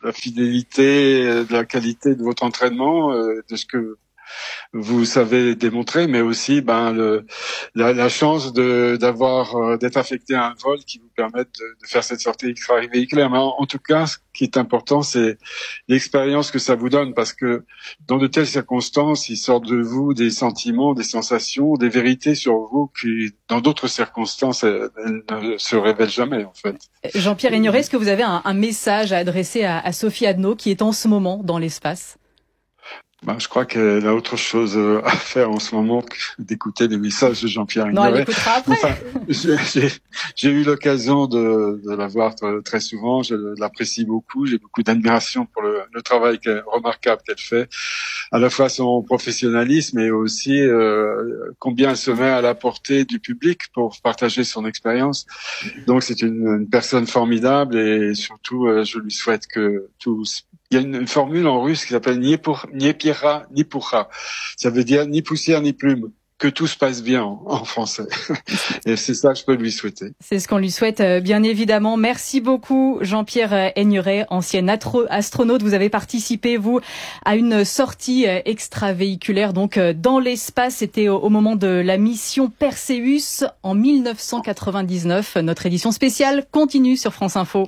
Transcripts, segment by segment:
la fidélité, de la qualité de votre entraînement, de ce que vous savez démontrer, mais aussi la chance d'être affecté à un vol qui vous permette de faire cette sortie extravéhiculaire. Mais en tout cas, ce qui est important, c'est l'expérience que ça vous donne, parce que dans de telles circonstances, il sort de vous des sentiments, des sensations, des vérités sur vous qui, dans d'autres circonstances, elles ne se révèlent jamais, en fait. Jean-Pierre Aignerey, est-ce que vous avez un message à adresser à Sophie Adno, qui est en ce moment dans l'espace? Je crois qu'elle a autre chose à faire en ce moment que d'écouter les messages de Jean-Pierre Aignerey. Non, elle écoutera après. Enfin, j'ai eu l'occasion de la voir très souvent. Je l'apprécie beaucoup. J'ai beaucoup d'admiration pour le travail remarquable qu'elle fait, à la fois son professionnalisme et aussi combien elle se met à la portée du public pour partager son expérience. Donc c'est une personne formidable, et surtout je lui souhaite que tous. Il y a une formule en russe qui s'appelle ni pira ni pourra. Ça veut dire ni poussière ni plume. Que tout se passe bien en français. Et c'est ça que je peux lui souhaiter. C'est ce qu'on lui souhaite, bien évidemment. Merci beaucoup, Jean-Pierre Aignerey, ancien astronaute. Vous avez participé, vous, à une sortie extravéhiculaire, donc dans l'espace. C'était au moment de la mission Perseus en 1999. Notre édition spéciale continue sur France Info.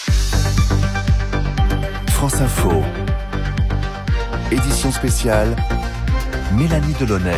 France Info, édition spéciale, Mélanie Delaunay.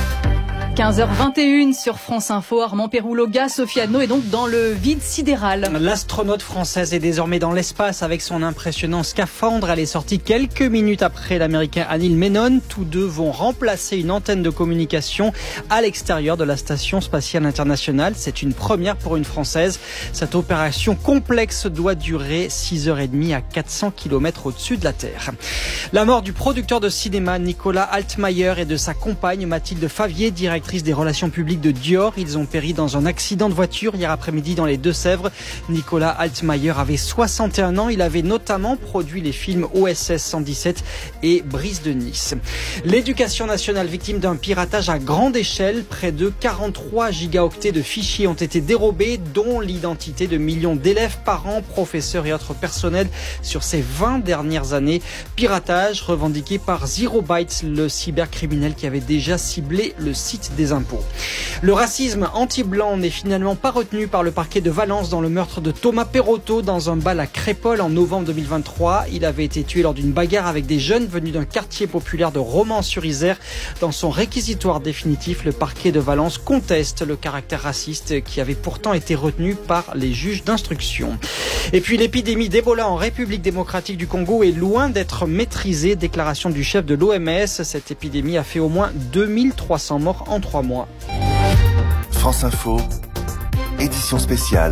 15h21 sur France Info, Armand Pérouloga, Sophie Adno est donc dans le vide sidéral. L'astronaute française est désormais dans l'espace avec son impressionnant scaphandre. Elle est sortie quelques minutes après l'américain Anil Menon. Tous deux vont remplacer une antenne de communication à l'extérieur de la station spatiale internationale. C'est une première pour une Française. Cette opération complexe doit durer 6h30 à 400 km au-dessus de la Terre. La mort du producteur de cinéma Nicolas Altmaier et de sa compagne Mathilde Favier, directrice des relations publiques de Dior. Ils ont péri dans un accident de voiture hier après-midi dans les Deux-Sèvres. Nicolas Altmaier avait 61 ans. Il avait notamment produit les films OSS 117 et Brise de Nice. L'éducation nationale victime d'un piratage à grande échelle. Près de 43 gigaoctets de fichiers ont été dérobés, dont l'identité de millions d'élèves, parents, professeurs et autres personnels sur ces 20 dernières années. Piratage revendiqué par Zero Bytes, le cybercriminel qui avait déjà ciblé le site des impôts. Le racisme anti-blanc n'est finalement pas retenu par le parquet de Valence dans le meurtre de Thomas Perotto dans un bal à Crépol en novembre 2023. Il avait été tué lors d'une bagarre avec des jeunes venus d'un quartier populaire de Romans-sur-Isère. Dans son réquisitoire définitif, le parquet de Valence conteste le caractère raciste qui avait pourtant été retenu par les juges d'instruction. Et puis l'épidémie d'Ebola en République démocratique du Congo est loin d'être maîtrisée. Déclaration du chef de l'OMS. Cette épidémie a fait au moins 2300 morts en 3 mois. France Info, édition spéciale.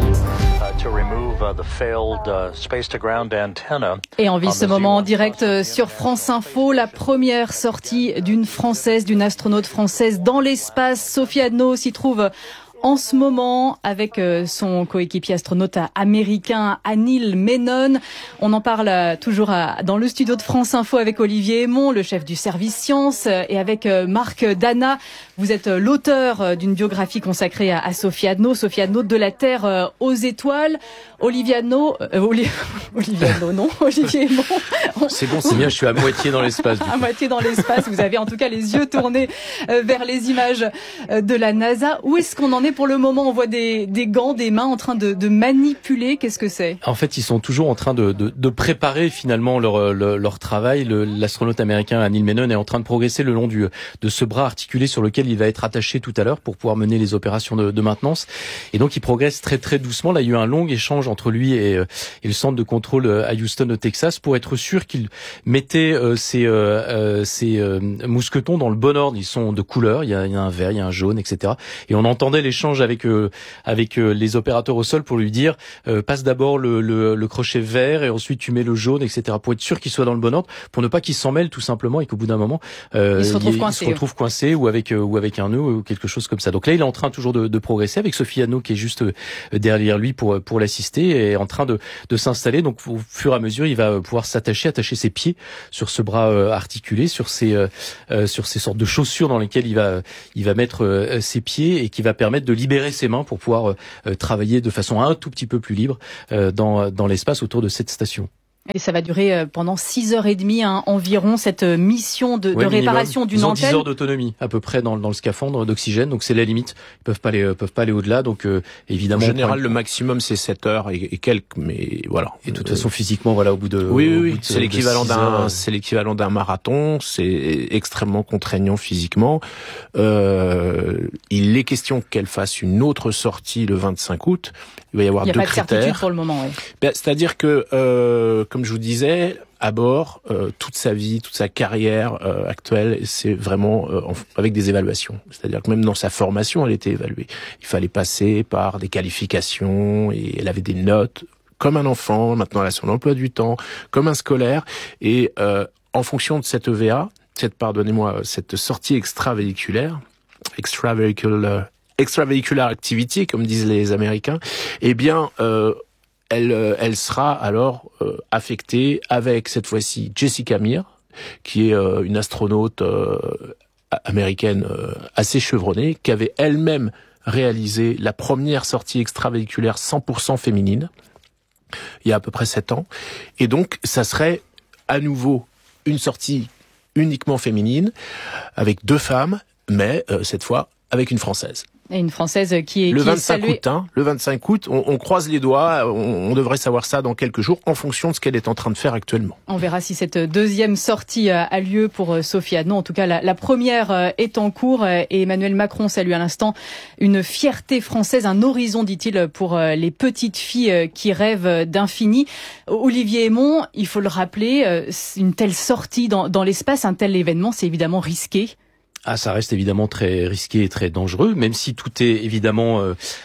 Et on vit ce moment en direct sur France Info, la première sortie d'une Française, d'une astronaute française dans l'espace. Sophie Adno s'y trouve en ce moment avec son coéquipier astronaute américain Anil Menon. On en parle toujours dans le studio de France Info avec Olivier Aymon, le chef du service sciences, et avec Marc Dana. Vous êtes l'auteur d'une biographie consacrée à Sophie Adno, Sophie Adno de la Terre aux étoiles. Olivier Aymon. C'est bon, c'est bien, je suis à moitié dans l'espace. À moitié dans l'espace, vous avez en tout cas les yeux tournés vers les images de la NASA. Où est-ce qu'on en est pour le moment? On voit des gants, des mains en train de manipuler. Qu'est-ce que c'est? En fait, ils sont toujours en train de préparer finalement leur travail. L'astronaute américain Anil Menon est en train de progresser le long de ce bras articulé sur lequel il va être attaché tout à l'heure pour pouvoir mener les opérations de maintenance. Et donc, il progresse très très doucement. Là, il y a eu un long échange entre lui et le centre de contrôle à Houston au Texas pour être sûr qu'il mettait ses mousquetons dans le bon ordre. Ils sont de couleur. Il y a un vert, il y a un jaune, etc. Et on entendait l'échange avec les opérateurs au sol pour lui dire passe d'abord le crochet vert et ensuite tu mets le jaune, etc. pour être sûr qu'il soit dans le bon ordre, pour ne pas qu'il s'en mêle tout simplement et qu'au bout d'un moment il se retrouve coincé ou avec un nœud ou quelque chose comme ça. Donc là il est en train toujours de progresser avec Sophie Adno qui est juste derrière lui pour l'assister et en train de s'installer. Donc au fur et à mesure il va pouvoir attacher ses pieds sur ce bras articulé, sur ces sortes de chaussures dans lesquelles il va mettre ses pieds et qui va permettre de libérer ses mains pour pouvoir travailler de façon un tout petit peu plus libre dans l'espace autour de cette station. Et ça va durer pendant 6h30 environ, cette mission de réparation d'une antenne. Ils ont 10 heures d'autonomie à peu près dans le scaphandre d'oxygène, donc c'est la limite. Ils peuvent pas aller au-delà, donc évidemment. En général, le maximum c'est 7 heures et quelques, mais voilà. Et de toute façon, physiquement, voilà, au bout de c'est l'équivalent d'un marathon. C'est extrêmement contraignant physiquement. Il est question qu'elle fasse une autre sortie le 25 août. Il va y avoir deux critères. Il n'y a pas de certitude pour le moment, oui. C'est-à-dire que, comme je vous disais, à bord, toute sa vie, toute sa carrière actuelle, c'est vraiment avec des évaluations. C'est-à-dire que même dans sa formation, elle était évaluée. Il fallait passer par des qualifications et elle avait des notes comme un enfant. Maintenant, elle a son emploi du temps, comme un scolaire. Et en fonction de cette EVA, cette sortie extravéhiculaire, extravehicular activity, comme disent les Américains, eh bien, elle sera alors affectée avec cette fois-ci Jessica Meir, qui est une astronaute américaine assez chevronnée, qui avait elle-même réalisé la première sortie extravéhiculaire 100% féminine il y a à peu près 7 ans. Et donc, ça serait à nouveau une sortie uniquement féminine avec 2 femmes, mais cette fois avec une Française. Et une Française qui est le 25 saluée. août, le 25 août, on croise les doigts, on devrait savoir ça dans quelques jours en fonction de ce qu'elle est en train de faire actuellement. On verra si cette deuxième sortie a lieu pour Sophie Adno. En tout cas, la première est en cours et Emmanuel Macron salue à l'instant une fierté française, un horizon, dit-il, pour les petites filles qui rêvent d'infini. Olivier Hémon, il faut le rappeler, une telle sortie dans l'espace, un tel événement, c'est évidemment risqué. Ah, ça reste évidemment très risqué et très dangereux, même si tout est évidemment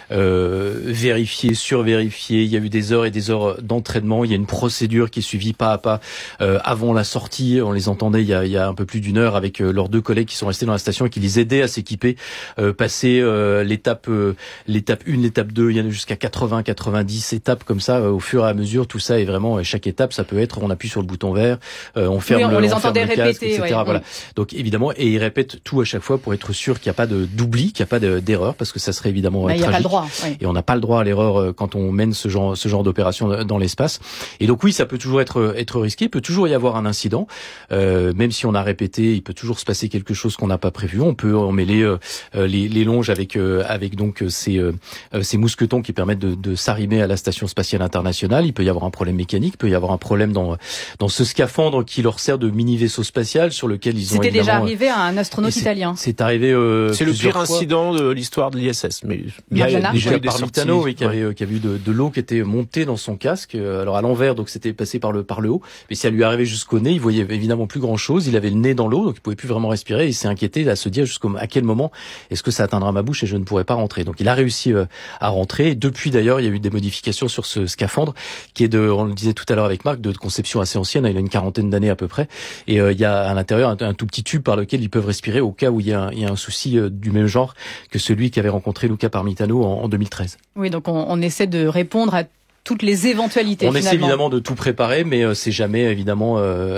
vérifié, survérifié. Il y a eu des heures et des heures d'entraînement. Il y a une procédure qui est suivie pas à pas avant la sortie. On les entendait il y a un peu plus d'1 heure avec leurs 2 collègues qui sont restés dans la station et qui les aidaient à s'équiper, passer l'étape 1, l'étape 2. Il y en a jusqu'à 80, 90 étapes comme ça au fur et à mesure. Tout ça est vraiment, chaque étape, ça peut être, on appuie sur le bouton vert, on ferme on les entendait casque, répéter, etc. Voilà. Donc évidemment, et ils répètent tout à chaque fois pour être sûr qu'il n'y a pas d'oubli, qu'il n'y a pas d'erreur, parce que ça serait évidemment tragique. Il n'y a pas le droit. Oui. Et on n'a pas le droit à l'erreur quand on mène ce genre d'opération dans l'espace. Et donc oui, ça peut toujours être risqué. Il peut toujours y avoir un incident, même si on a répété, il peut toujours se passer quelque chose qu'on n'a pas prévu. On peut emmêler les longes avec donc ces mousquetons qui permettent de s'arrimer à la station spatiale internationale. Il peut y avoir un problème mécanique, il peut y avoir un problème dans ce scaphandre qui leur sert de mini vaisseau spatial sur lequel ils ont C'était déjà arrivé à un astronaute italien. C'est arrivé. C'est le pire incident de l'histoire de l'ISS. Mais il y a déjà eu des sorties. Parmitano, qui a vu de l'eau qui était montée dans son casque, alors à l'envers, donc c'était passé par le haut. Mais ça lui arrivait jusqu'au nez. Il voyait évidemment plus grand chose. Il avait le nez dans l'eau, donc il pouvait plus vraiment respirer. Il s'est inquiété à se dire à quel moment est-ce que ça atteindra ma bouche et je ne pourrai pas rentrer. Donc il a réussi à rentrer. Et depuis d'ailleurs, il y a eu des modifications sur ce scaphandre qui est on le disait tout à l'heure avec Marc, de conception assez ancienne. Il a une 40aine d'années à peu près. Et il y a à l'intérieur un tout petit tube par lequel ils peuvent respirer au cas où il y a un souci du même genre que celui qu'avait rencontré Luca Parmitano en 2013. Oui, donc on essaie de répondre à toutes les éventualités. On essaie évidemment de tout préparer, mais c'est jamais évidemment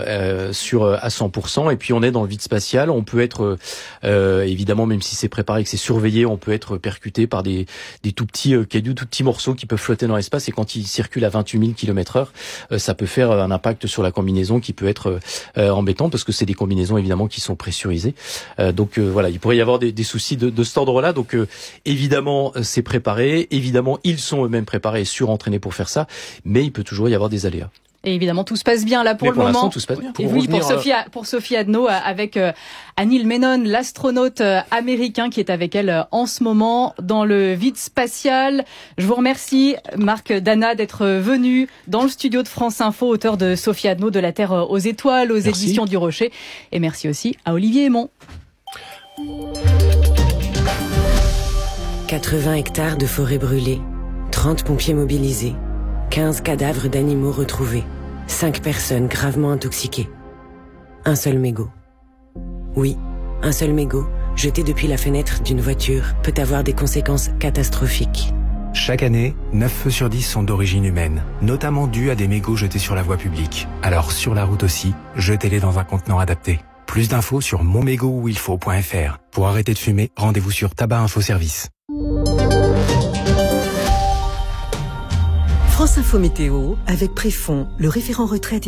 sûr à 100%. Et puis on est dans le vide spatial. On peut être évidemment, même si c'est préparé, que c'est surveillé, on peut être percuté par des tout petits cailloux, tout petits morceaux qui peuvent flotter dans l'espace. Et quand ils circulent à 28 000 km/h, ça peut faire un impact sur la combinaison qui peut être embêtant parce que c'est des combinaisons évidemment qui sont pressurisées. Donc voilà, il pourrait y avoir des soucis de cet ordre-là. Donc évidemment, c'est préparé. Évidemment, ils sont eux-mêmes préparés et surentraînés pour faire ça, mais il peut toujours y avoir des aléas. Et évidemment, tout se passe bien là pour le moment. Tout se passe bien. Et oui, pour Sophie Adno, avec Anil Menon, l'astronaute américain qui est avec elle en ce moment dans le vide spatial. Je vous remercie, Marc Dana, d'être venu dans le studio de France Info, auteur de Sophie Adno, de la Terre aux étoiles, aux éditions du Rocher. Et merci aussi à Olivier Hémon. 80 hectares de forêt brûlée, 30 pompiers mobilisés, 15 cadavres d'animaux retrouvés, 5 personnes gravement intoxiquées. Un seul mégot. Oui, un seul mégot, jeté depuis la fenêtre d'une voiture, peut avoir des conséquences catastrophiques. Chaque année, 9 feux sur 10 sont d'origine humaine, notamment dus à des mégots jetés sur la voie publique. Alors sur la route aussi, jetez-les dans un contenant adapté. Plus d'infos sur monmégotuilfaut.fr. Pour arrêter de fumer, rendez-vous sur Tabac Info Service. France Info Météo avec Préfond, le référent retraite